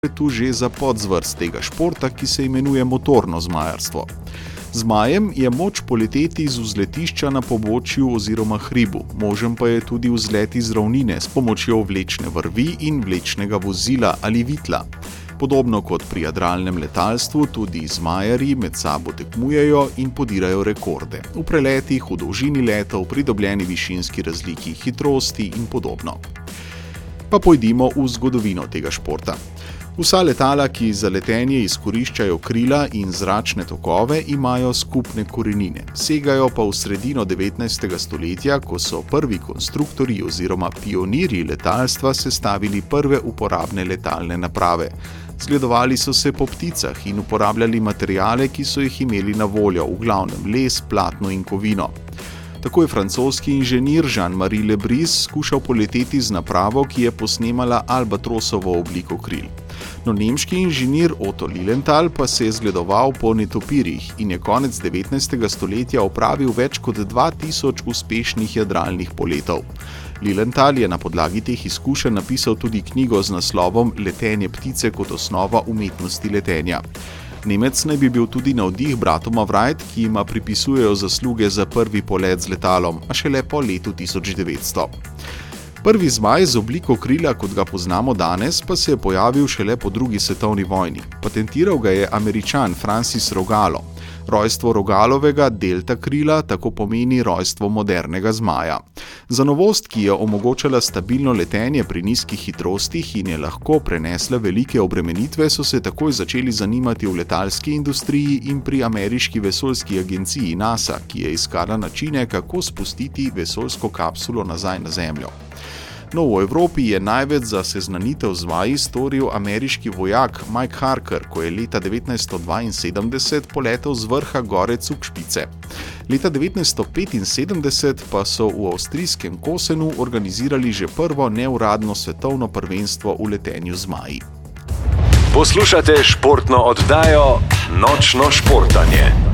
tu že za podzvrst tega športa, ki se imenuje motorno zmajarstvo. Zmajem je moč poleteti z vzletišča na pobočju oziroma hribu, možen pa je tudi vzlet iz ravnine s pomočjo vlečne vrvi in vlečnega vozila ali vitla. Podobno kot pri jadralnem letalstvu, tudi zmajarji med sabo tekmujejo in podirajo rekorde v preletih, v dolžini letov, pri dobljeni višinski razliki, hitrosti in podobno. Pa pojdimo v zgodovino tega športa. Vsa letala, ki za letenje izkoriščajo krila in zračne tokove, imajo skupne korenine. Segajo pa v sredino 19. stoletja, ko so prvi konstruktorji oziroma pionirji letalstva sestavili prve uporabne letalne naprave. Zgledovali so se po pticah in uporabljali materiale, ki so jih imeli na voljo, v glavnem les, platno in kovino. Tako je francoski inženir Jean-Marie Le Bris skušal poleteti z napravo, ki je posnemala albatrosovo obliko kril. No, nemški inženir Otto Lilienthal pa se je zgledoval po netopirjih in je konec 19. stoletja opravil več kot 2000 uspešnih jadralnih poletov. Lilienthal je na podlagi teh izkušenj napisal tudi knjigo z naslovom Letenje ptice kot osnova umetnosti letenja. Nemec naj bi bil tudi navdih bratoma Wright, ki jima pripisujejo zasluge za prvi polet z letalom, a šele po letu 1900. Prvi zmaj z obliko krila, kot ga poznamo danes, pa se je pojavil šele po drugi svetovni vojni. Patentiral ga je Američan Francis Rogallo. Rojstvo Rogalovega delta krila tako pomeni rojstvo modernega zmaja. Za novost, ki je omogočala stabilno letenje pri nizkih hitrostih in je lahko prenesla velike obremenitve, so se takoj začeli zanimati v letalski industriji in pri ameriški vesoljski agenciji NASA, ki je iskala načine, kako spustiti vesoljsko kapsulo nazaj na Zemljo. No, v Evropi je največ za seznanitev z zmaji storil ameriški vojak Mike Harker, ko je leta 1972 poletel z vrha gore Zugspitze. Leta 1975 pa so v avstrijskem Kosenu organizirali že prvo neuradno svetovno prvenstvo v letenju zmaji. Poslušate športno oddajo Nočno športanje.